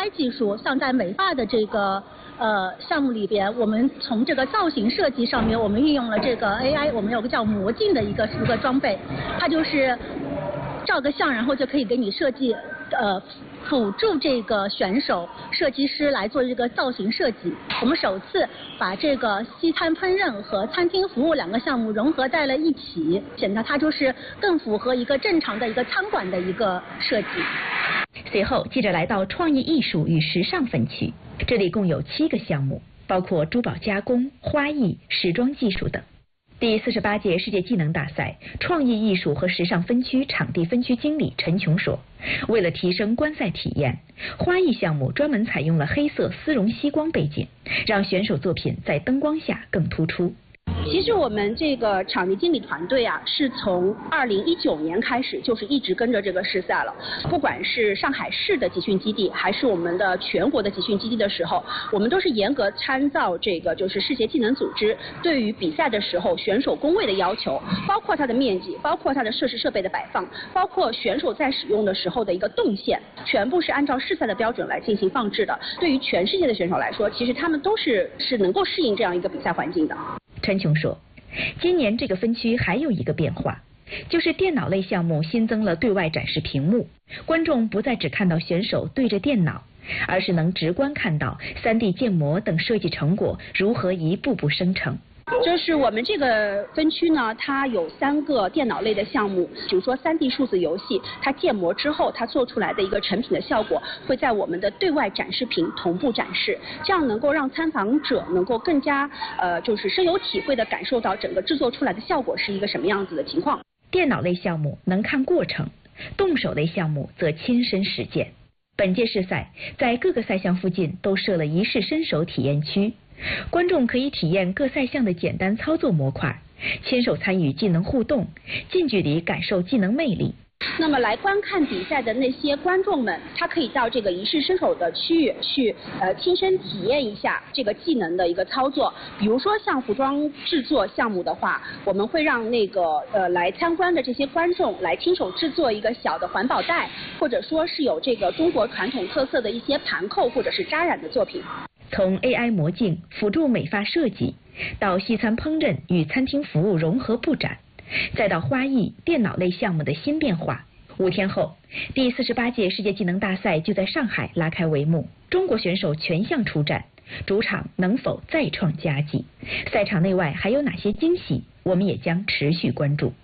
AI 技术，像在美发的这个项目里边，我们从这个造型设计上面，我们运用了这个 AI， 我们有个叫魔镜的一个装备，它就是照个相，然后就可以给你设计辅助这个选手设计师来做这个造型设计。我们首次把这个西餐烹饪和餐厅服务两个项目融合在了一起，显得它就是更符合一个正常的一个餐馆的一个设计。 随后，记者来到创意艺术与时尚分区，这里共有7个项目，包括珠宝加工、花艺、时装技术等。第48届世界技能大赛创意艺术和时尚分区场地分区经理陈琼说，为了提升观赛体验，花艺项目专门采用了黑色丝绒吸光背景，让选手作品在灯光下更突出。 其实我们这个场地经理团队啊，是从2019年开始就是一直跟着这个试赛了。不管是上海市的集训基地，还是我们的全国的集训基地的时候，我们都是严格参照这个就是世界技能组织对于比赛的时候选手工位的要求，包括它的面积，包括它的设施设备的摆放，包括选手在使用的时候的一个动线，全部是按照试赛的标准来进行放置的。对于全世界的选手来说，其实他们都是能够适应这样一个比赛环境的。 陈琼说，今年这个分区还有一个变化，就是电脑类项目新增了对外展示屏幕，观众不再只看到选手对着电脑，而是能直观看到 3D 建模等设计成果如何一步步生成。 就是我们这个分区呢，它有3个电脑类的项目，比如说3D 数字游戏，它建模之后它做出来的一个成品的效果会在我们的对外展示屏同步展示，这样能够让参访者能够更加就是深有体会的感受到整个制作出来的效果是一个什么样子的情况。 电脑类项目能看过程，动手类项目则亲身实践。本届试赛在各个赛项附近都设了一试身手体验区，观众可以体验各赛项的简单操作模块，牵手参与技能互动，近距离感受技能魅力。 那么来观看比赛的那些观众们，他可以到这个一试身手的区域去亲身体验一下这个技能的一个操作。比如说像服装制作项目的话，我们会让那个来参观的这些观众来亲手制作一个小的环保袋，或者说是有这个中国传统特色的一些盘扣或者是扎染的作品。 从 AI 魔镜辅助美发设计，到西餐烹饪与餐厅服务融合布展，再到花艺、电脑类项目的新变化。5天后，第48届世界技能大赛就在上海拉开帷幕，中国选手全项出战，主场能否再创佳绩？赛场内外还有哪些惊喜？我们也将持续关注。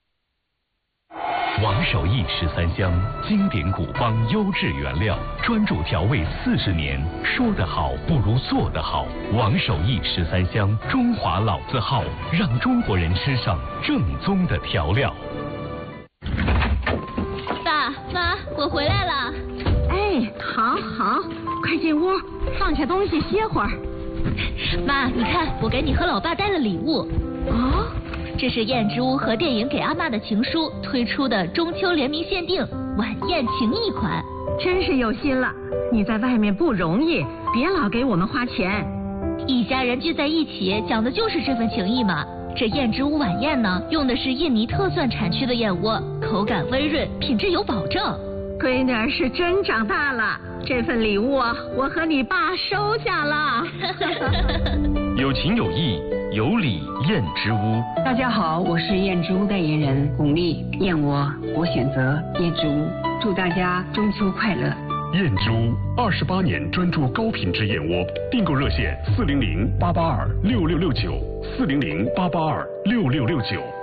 王守义13香，经典古方优质原料，专注调味40年。说得好不如做得好。王守义13香，中华老字号，让中国人吃上正宗的调料。 爸妈，我回来了。 哎，好，快进屋，放下东西歇会儿。 妈，你看，我给你和老爸带了礼物。 哦。 这是燕之屋和电影给阿嬷的情书推出的中秋联名限定晚宴情谊款， 真是有心了。你在外面不容易，别老给我们花钱。 一家人聚在一起，讲的就是这份情谊嘛。这燕之屋晚宴呢，用的是印尼特蒜产区的燕窝，口感温润，品质有保证。 闺女儿是真长大了，这份礼物我和你爸收下了。 有情有义，有礼燕之屋。 大家好，我是燕之屋代言人巩俐，燕窝我选择燕之屋，祝大家中秋快乐。 燕之屋28年专注高品质燕窝，订购热线400-882-6669，400-882-6669。